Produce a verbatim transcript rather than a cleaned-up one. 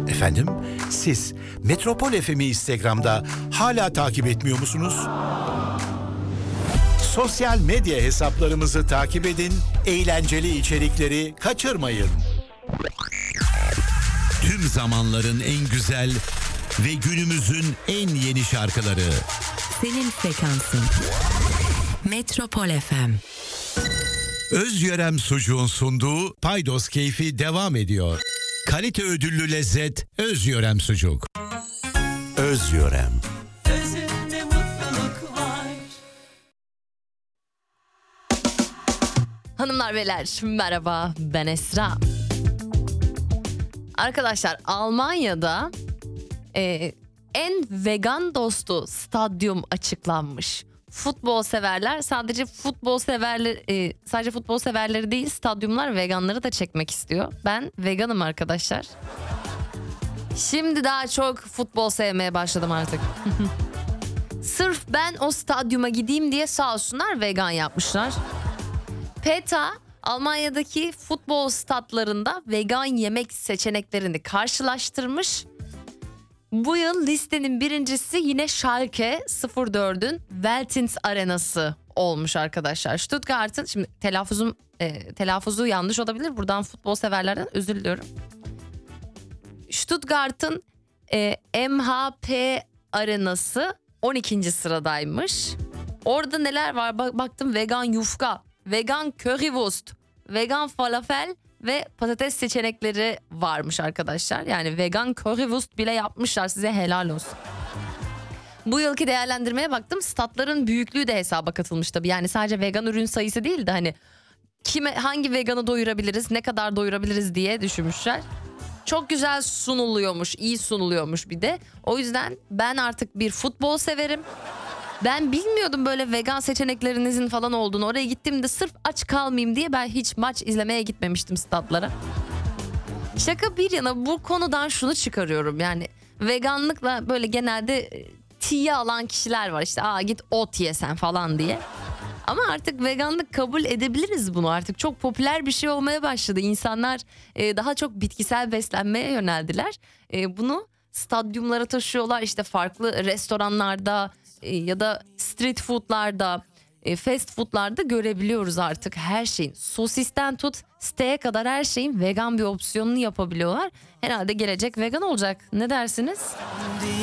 Efendim, siz Metropol F M'i Instagram'da hala takip etmiyor musunuz? Sosyal medya hesaplarımızı takip edin, eğlenceli içerikleri kaçırmayın. Tüm zamanların en güzel ve günümüzün en yeni şarkıları. Senin frekansın. Metropol F M. Özyörem Sucuğun sunduğu Paydos Keyfi devam ediyor. Kalite ödüllü lezzet Özyörem Sucuk. Özyörem. Özünde mutluluk var. Hanımlar beyler merhaba, ben Esra. Arkadaşlar, Almanya'da e, en vegan dostu stadyum açıklanmış. Futbol severler, sadece futbol severler e, sadece futbol severleri değil, stadyumlar veganları da çekmek istiyor. Ben veganım arkadaşlar. Şimdi daha çok futbol sevmeye başladım artık. Sırf ben o stadyuma gideyim diye sağ olsunlar vegan yapmışlar. PETA Almanya'daki futbol statlarında vegan yemek seçeneklerini karşılaştırmış. Bu yıl listenin birincisi yine Schalke sıfır dördün Veltins Arenası olmuş arkadaşlar. Stuttgart'ın, şimdi telaffuzum e, telaffuzu yanlış olabilir. Buradan futbol severlerden özür diliyorum. Stuttgart'ın e, M H P Arenası on ikinci sıradaymış. Orada neler var? Bak, baktım vegan yufka, vegan currywurst, vegan falafel ve patates seçenekleri varmış arkadaşlar. Yani vegan currywurst bile yapmışlar, size helal olsun. Bu yılki değerlendirmeye baktım. Statların büyüklüğü de hesaba katılmış tabii. Yani sadece vegan ürün sayısı değil de hani kime, hangi veganı doyurabiliriz, ne kadar doyurabiliriz diye düşünmüşler. Çok güzel sunuluyormuş, iyi sunuluyormuş bir de. O yüzden ben artık bir futbol severim. Ben bilmiyordum böyle vegan seçeneklerinizin falan olduğunu. Oraya gittiğimde sırf aç kalmayayım diye ben hiç maç izlemeye gitmemiştim statlara. Şaka bir yana, bu konudan şunu çıkarıyorum. Yani veganlıkla böyle genelde tiye alan kişiler var. İşte aa git ot yesen falan diye. Ama artık veganlık kabul edebiliriz bunu. Artık çok popüler bir şey olmaya başladı. İnsanlar e, daha çok bitkisel beslenmeye yöneldiler. E, bunu stadyumlara taşıyorlar. İşte farklı restoranlarda e, ya da street foodlarda, e, fast foodlarda görebiliyoruz artık her şeyin. Sosisten tut steak'e kadar her şeyin vegan bir opsiyonunu yapabiliyorlar. Herhalde gelecek vegan olacak. Ne dersiniz?